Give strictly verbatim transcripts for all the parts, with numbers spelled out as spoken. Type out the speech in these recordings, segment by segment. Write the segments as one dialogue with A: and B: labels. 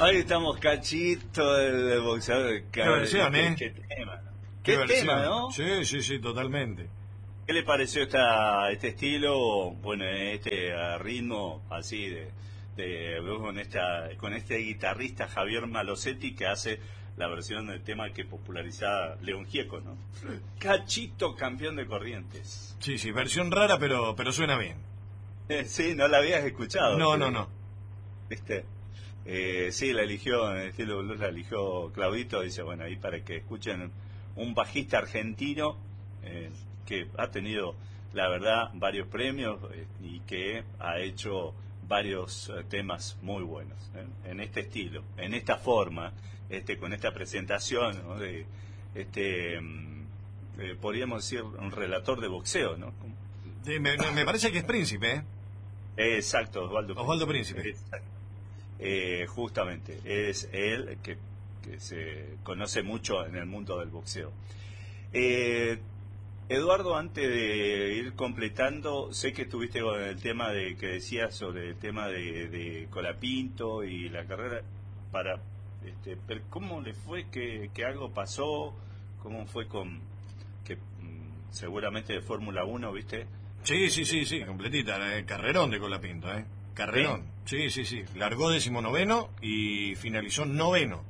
A: Ahí estamos, Cachito, el boxeador.
B: Qué versión, ¿eh?
A: Qué, qué tema,
B: Qué,
A: qué tema, ¿no?
B: Sí, sí, sí, totalmente.
A: ¿Qué le pareció esta, este estilo, bueno, este uh, ritmo así de, de con esta con este guitarrista Javier Malosetti que hace la versión del tema que popularizaba León Gieco, ¿no? Cachito, campeón de Corrientes.
B: Sí, sí, versión rara, pero pero suena bien.
A: Eh, sí, no la habías escuchado.
B: No,
A: ¿sí?
B: no, no.
A: ¿Viste? Eh, sí, la eligió, en el estilo blues la eligió Claudito, dice, bueno, ahí para que escuchen un bajista argentino eh, que ha tenido, la verdad, varios premios eh, y que ha hecho varios eh, temas muy buenos, ¿eh? En este estilo, en esta forma, este con esta presentación, ¿no? De este, eh, podríamos decir, un relator de boxeo, ¿no?
B: Sí, me, me parece que es Príncipe, ¿eh?
A: Eh, exacto, Osvaldo,
B: Osvaldo Príncipe.
A: Exacto. Eh, justamente, es él que, que se conoce mucho en el mundo del boxeo. Eh, Eduardo, antes de ir completando, sé que estuviste con el tema de que decías sobre el tema de, de Colapinto y la carrera, para este, pero ¿cómo le fue? ¿Que, que algo pasó? ¿Cómo fue con que mm, seguramente de Fórmula uno, viste?
B: Sí, sí, sí, sí, completita, eh, carrerón de Colapinto, ¿eh? Carrerón, sí, sí, sí. Largó decimonoveno y finalizó noveno.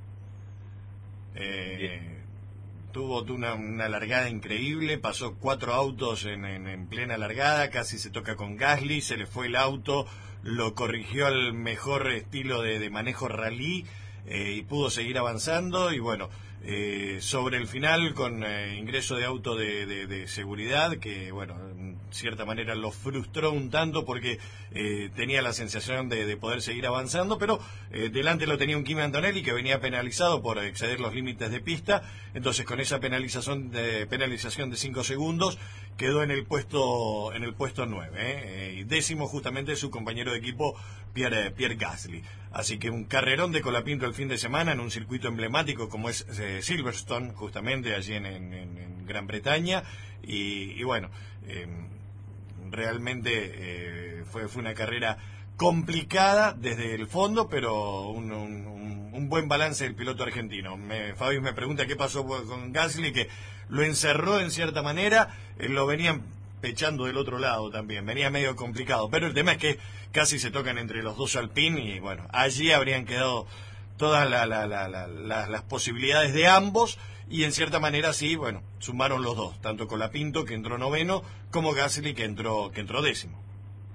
B: Eh, tuvo una, una largada increíble, pasó cuatro autos en, en, en plena largada, casi se toca con Gasly, se le fue el auto, lo corrigió al mejor estilo de, de manejo rally eh, y pudo seguir avanzando. Y bueno, eh, sobre el final con eh, ingreso de auto de, de, de seguridad, que bueno, en cierta manera lo frustró un tanto porque eh, tenía la sensación de, de poder seguir avanzando, pero eh, delante lo tenía un Kimi Antonelli que venía penalizado por exceder los límites de pista. Entonces con esa penalización de penalización de cinco segundos quedó en el puesto en el puesto nueve, ¿eh? Y décimo justamente su compañero de equipo Pierre, Pierre Gasly. Así que un carrerón de Colapinto el fin de semana en un circuito emblemático como es eh, Silverstone, justamente allí en, en, en Gran Bretaña. Y, y bueno, eh, realmente eh, fue, fue una carrera complicada desde el fondo, pero un, un, un buen balance del piloto argentino. Me, Fabi me pregunta qué pasó con Gasly, que lo encerró en cierta manera, eh, lo venían pechando del otro lado también, venía medio complicado, pero el tema es que casi se tocan entre los dos Alpine y bueno, allí habrían quedado todas la, la, la, la, la, las posibilidades de ambos y en cierta manera sí, bueno, sumaron los dos, tanto Colapinto que entró noveno como Gasly que entró, que entró décimo.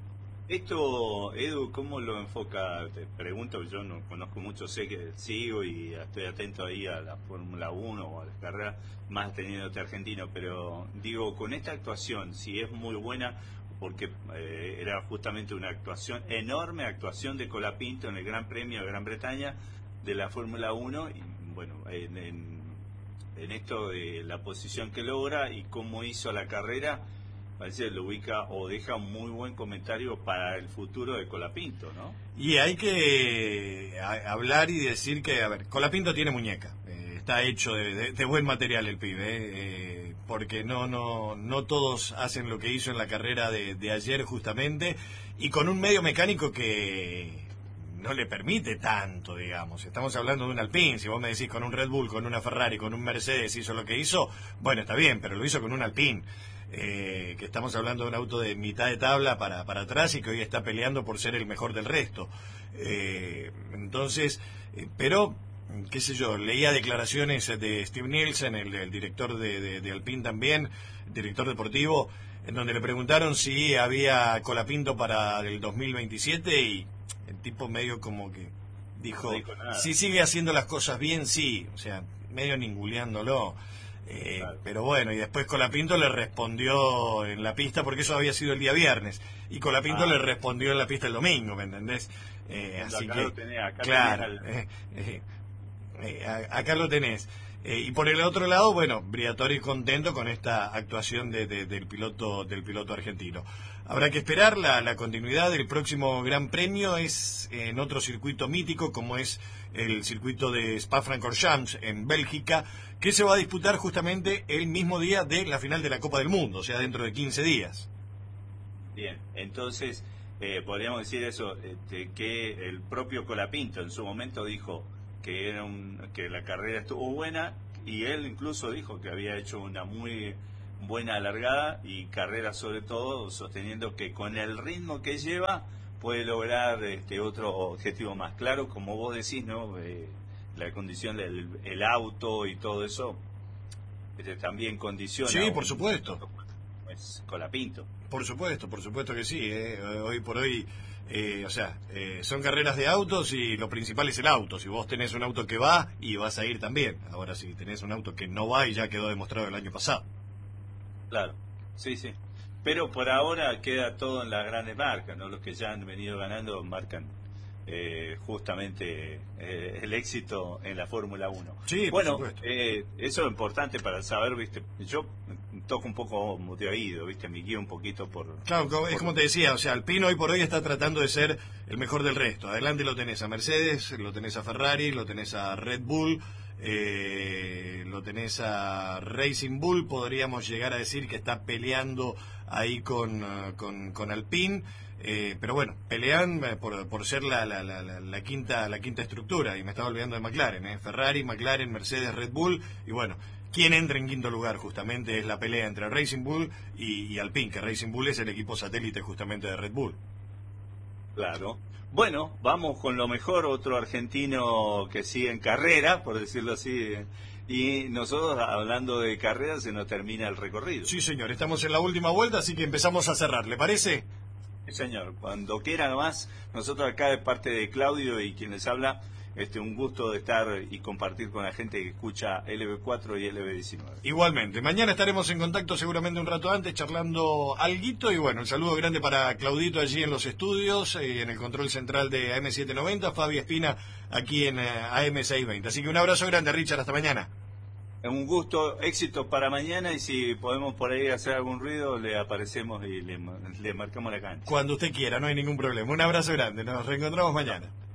A: Esto, Edu, ¿cómo lo enfoca? Te pregunto, yo no conozco mucho, sé que sigo y estoy atento ahí a la Fórmula uno o a las carreras más teniéndote argentino, pero digo, con esta actuación, si es muy buena, porque eh, era justamente una actuación, enorme actuación de Colapinto en el Gran Premio de Gran Bretaña de la Fórmula uno, y bueno, en, en, en esto de la posición que logra y cómo hizo la carrera, parece que lo ubica o deja un muy buen comentario para el futuro de Colapinto, ¿no?
B: Y hay que a, hablar y decir que, a ver, Colapinto tiene muñeca, eh, está hecho de, de, de buen material el pibe, eh, porque no no no todos hacen lo que hizo en la carrera de, de ayer justamente, y con un medio mecánico que no le permite tanto, digamos. Estamos hablando de un Alpine, si vos me decís con un Red Bull, con una Ferrari, con un Mercedes hizo lo que hizo, bueno, está bien, pero lo hizo con un Alpine. Eh, que estamos hablando de un auto de mitad de tabla para, para atrás y que hoy está peleando por ser el mejor del resto. Eh, entonces, eh, pero, qué sé yo, leía declaraciones de Steve Nielsen, el, el director de, de, de Alpine también, director deportivo, en donde le preguntaron si había Colapinto para el dos mil veintisiete y el tipo medio como que dijo, no si sigue haciendo las cosas bien, sí, o sea, medio ninguleándolo. Eh, claro. Pero bueno, y después Colapinto le respondió en la pista, porque eso había sido el día viernes, y Colapinto ah. le respondió en la pista el domingo, ¿me entendés? Eh, así
A: acá
B: que,
A: lo tenés, acá
B: claro,
A: tenés
B: eh, eh, eh, acá lo tenés. Eh, y por el otro lado, bueno, Briatore contento con esta actuación de, de, del piloto del piloto argentino. Habrá que esperar la, la continuidad del próximo Gran Premio, es en otro circuito mítico como es el circuito de Spa-Francorchamps en Bélgica, que se va a disputar justamente el mismo día de la final de la Copa del Mundo, o sea, dentro de quince días.
A: Bien, entonces eh, podríamos decir eso, este, que el propio Colapinto en su momento dijo que era un, que la carrera estuvo buena, y él incluso dijo que había hecho una muy buena largada y carrera, sobre todo sosteniendo que con el ritmo que lleva puede lograr este otro objetivo más claro, como vos decís, ¿no? Eh, la condición del el auto y todo eso este, también condiciona.
B: Sí, por supuesto.
A: Es Colapinto.
B: Por supuesto, por supuesto que sí. Eh. Hoy por hoy, eh, o sea, eh, son carreras de autos y lo principal es el auto. Si vos tenés un auto que va, y vas a ir también. Ahora, si tenés un auto que no va, y ya quedó demostrado el año pasado.
A: Claro, sí, sí. Pero por ahora queda todo en las grandes marcas, ¿no? Los que ya han venido ganando marcan eh, justamente eh, el éxito en la Fórmula uno.
B: Sí,
A: bueno,
B: por supuesto.
A: Eh, eso es importante para saber, ¿viste? Yo toco un poco de oído, ¿viste? Me guío un poquito por...
B: Claro,
A: por...
B: es como te decía, o sea, Alpine hoy por hoy está tratando de ser el mejor del resto. Adelante lo tenés a Mercedes, lo tenés a Ferrari, lo tenés a Red Bull, eh, lo tenés a Racing Bull, podríamos llegar a decir que está peleando ahí con, uh, con, con Alpine, eh, pero bueno, pelean por, por ser la, la, la, la quinta la quinta estructura, y me estaba olvidando de McLaren, eh, Ferrari, McLaren, Mercedes, Red Bull, y bueno, quien entra en quinto lugar justamente es la pelea entre Racing Bull y, y Alpine, que Racing Bull es el equipo satélite justamente de Red Bull.
A: Claro. Bueno, vamos con lo mejor, otro argentino que sigue en carrera, por decirlo así, y nosotros hablando de carrera se nos termina el recorrido.
B: Sí, señor, estamos en la última vuelta, así que empezamos a cerrar, ¿le parece?
A: Sí, señor, cuando quiera nomás, nosotros acá de parte de Claudio y quien les habla, este un gusto de estar y compartir con la gente que escucha L B cuatro y L B diecinueve.
B: Igualmente, mañana estaremos en contacto seguramente un rato antes charlando alguito, y bueno, un saludo grande para Claudito allí en los estudios, eh, en el control central de A M setecientos noventa, Fabi Espina aquí en eh, A M seiscientos veinte. Así que un abrazo grande, Richard, hasta mañana.
A: Un gusto, éxito para mañana, y si podemos por ahí hacer algún ruido, le aparecemos y le, le marcamos la cancha.
B: Cuando usted quiera, no hay ningún problema. Un abrazo grande, nos reencontramos mañana.